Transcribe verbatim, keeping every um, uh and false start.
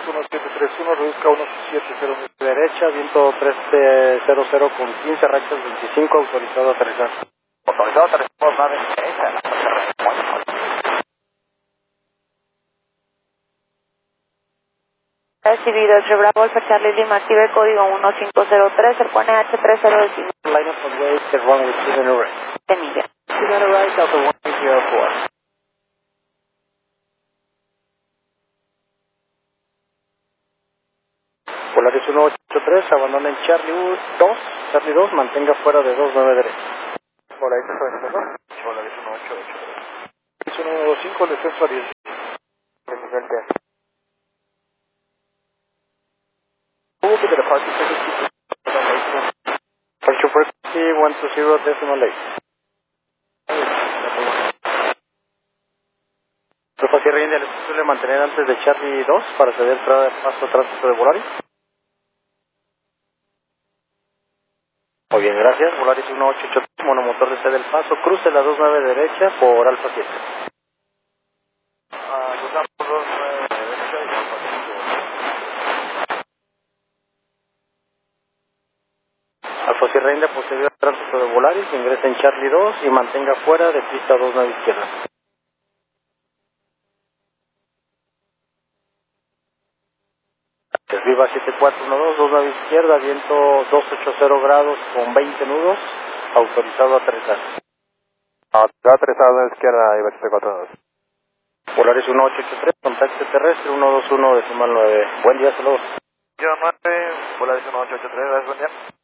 uno siete tres uno, reduzca uno siete cero derecha, viento tres cero cero con quince, rachas veinticinco, autorizado a aterrizar. Autorizado a aterrizar por nave derecha. Recibido, el Bravo Alfa Charlie Lima, active el código uno cinco cero tres, el pone H tres cero decimal. Line up on way, get runway two nine right. Semilla. two nine right, Delta one zero four. Polaris uno ocho tres, abandona en Charlie dos, Charlie dos, mantenga fuera de dos nueve derecha. Polaris uno ocho tres. Polaris uno ocho ocho tres. uno dos cinco, descenso a diez. Move to the departure frequency. Departure frequency one two zero decimal eight. Tropa Sierra India, ¿es posible mantener antes de Charlie dos para ceder paso a tránsito de Volaris? Muy bien, gracias. Volaris uno ocho ocho tres, monomotor de cede el paso, cruce la dos nueve derecha por Alfa siete. Ah, cruzamos dos nueve derecha y Alfa siete. Alfa Sierra India posterior al tránsito de Volaris, ingresa en Charlie dos y mantenga fuera de pista dos nueve izquierda. Viva siete cuatro uno dos, dos nueve izquierda, viento dos ochenta grados con veinte nudos, autorizado a aterrizar. Autorizado a aterrizar a la izquierda, Viva siete cuatro uno dos. Polaris uno ocho ocho tres, contacto terrestre uno dos uno decimal nueve. Buen día, saludos. Yo nueve, Polaris uno ocho ocho tres, gracias, buen día.